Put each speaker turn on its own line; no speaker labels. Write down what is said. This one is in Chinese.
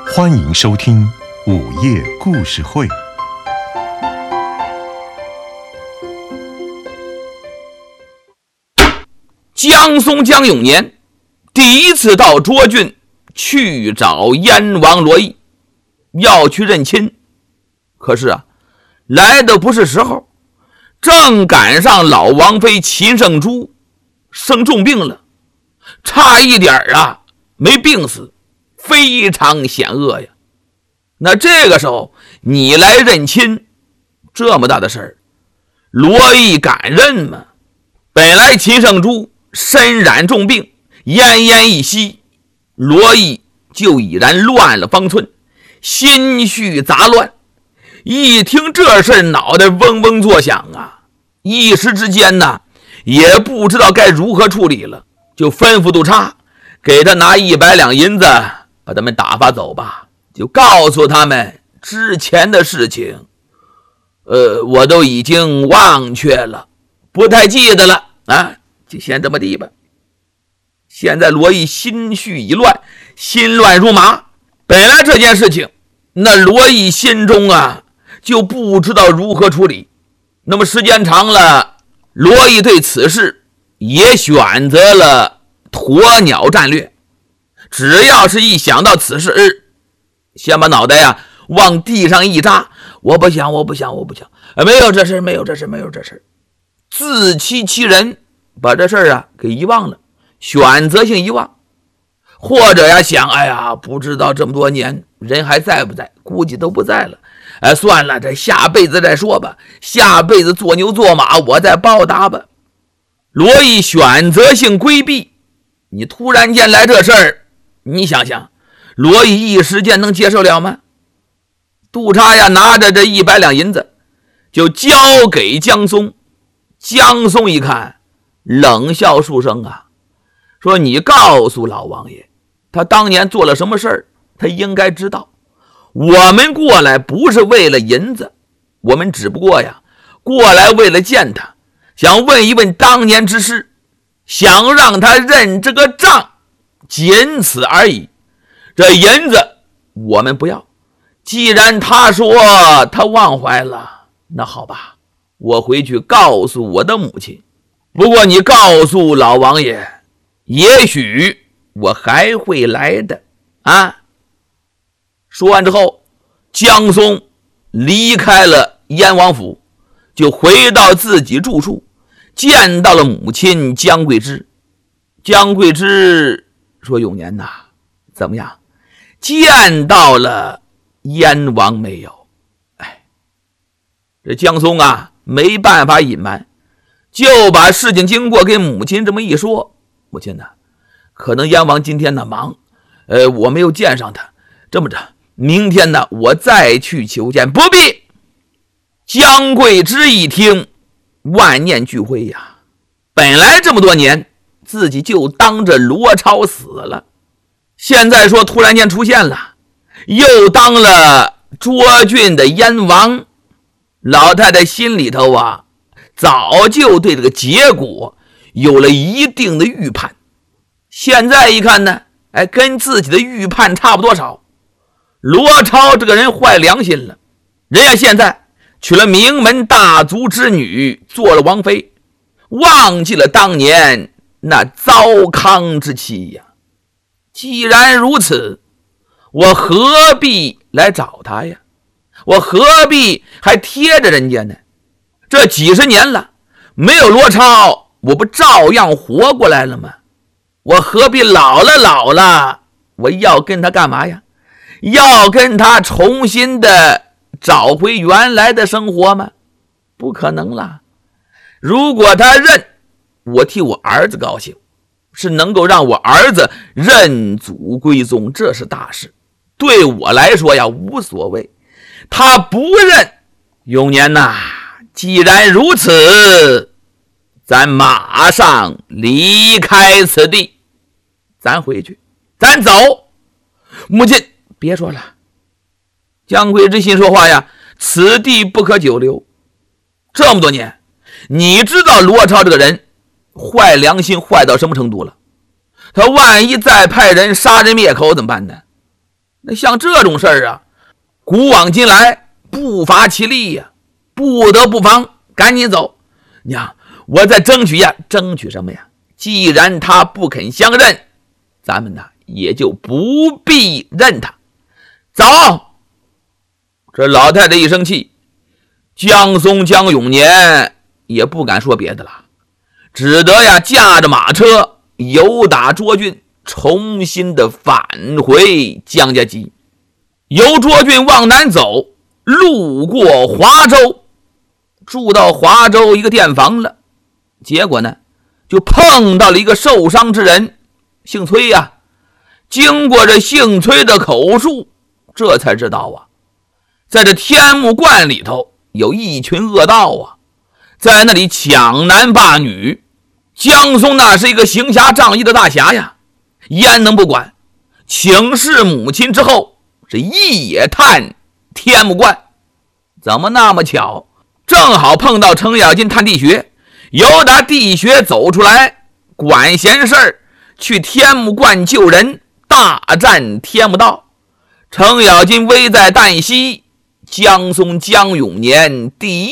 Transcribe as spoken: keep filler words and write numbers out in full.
欢迎收听午夜故事会。
江松江永年第一次到涿郡去找燕王罗毅，要去认亲。可是啊，来的不是时候，正赶上老王妃秦圣珠生重病了，差一点啊没病死，非常险恶呀。那这个时候你来认亲，这么大的事儿，罗毅敢认吗？本来秦圣珠身染重病，奄奄一息，罗毅就已然乱了方寸，心绪杂乱。一听这事，脑袋嗡嗡作响啊，一时之间呢也不知道该如何处理了，就吩咐督察给他拿一百两银子，把他们打发走吧，就告诉他们之前的事情呃，我都已经忘却了，不太记得了啊，就先这么地吧。现在罗毅心绪已乱，心乱如麻。本来这件事情，那罗毅心中啊就不知道如何处理。那么时间长了，罗毅对此事也选择了鸵鸟战略。只要是一想到此事，先把脑袋呀、啊、往地上一扎，我不想我不想我不想、啊、没有这事没有这事没有这事，自欺欺人，把这事啊给遗忘了，选择性遗忘。或者呀想，哎呀不知道这么多年人还在不在，估计都不在了，哎，算了，这下辈子再说吧，下辈子做牛做马我再报答吧。罗毅选择性规避。你突然间来这事儿，你想想罗毅一时间能接受了吗？督察呀拿着这一百两银子就交给江松。江松一看，冷笑数声啊，说你告诉老王爷，他当年做了什么事儿，他应该知道。我们过来不是为了银子，我们只不过呀过来为了见他，想问一问当年之事，想让他认这个账，仅此而已。这银子我们不要，既然他说他忘怀了，那好吧，我回去告诉我的母亲。不过你告诉老王爷，也许我还会来的啊。说完之后，江松离开了燕王府，就回到自己住处，见到了母亲江桂枝。江桂枝说，永年呐，怎么样，见到了燕王没有？哎，这江松啊没办法隐瞒，就把事情经过给母亲这么一说。母亲呢，可能燕王今天呢忙，呃，我没有见上他，这么着，明天呢我再去求见。不必。江桂枝一听，万念俱灰呀，本来这么多年自己就当着罗超死了，现在说突然间出现了，又当了涿郡的燕王，老太太心里头啊早就对这个结果有了一定的预判。现在一看呢，哎，跟自己的预判差不多少。罗超这个人坏良心了，人家现在娶了名门大族之女，做了王妃，忘记了当年那糟糠之妻呀。既然如此，我何必来找他呀？我何必还贴着人家呢？这几十年了，没有罗超，我不照样活过来了吗？我何必老了老了，我要跟他干嘛呀？要跟他重新的找回原来的生活吗？不可能了。如果他认，我替我儿子高兴，是能够让我儿子认祖归宗，这是大事。对我来说呀无所谓。他不认，永年呐，既然如此，咱马上离开此地，咱回去，咱走。母亲别说了，江桂枝心说话呀，此地不可久留。这么多年，你知道罗超这个人坏良心坏到什么程度了？他万一再派人杀人灭口怎么办呢？ 那像这种事儿啊，古往今来不乏其例呀、啊，不得不防，赶紧走。娘，我再争取呀，争取什么呀？既然他不肯相认，咱们呢也就不必认他。走！这老太太一生气，江松江永年也不敢说别的了，只得呀驾着马车由打涿郡，重新的返回江家集。由涿郡往南走，路过华州，住到华州一个店房了。结果呢就碰到了一个受伤之人，姓崔呀、啊。经过这姓崔的口述，这才知道啊，在这天目观里头有一群恶盗啊，在那里抢男霸女。江松那是一个行侠仗义的大侠呀，焉能不管？请示母亲之后，是一也探天目观。怎么那么巧，正好碰到程咬金探地穴，由打地穴走出来，管闲事儿，去天目观救人，大战天目道。程咬金危在旦夕，江松江永年第一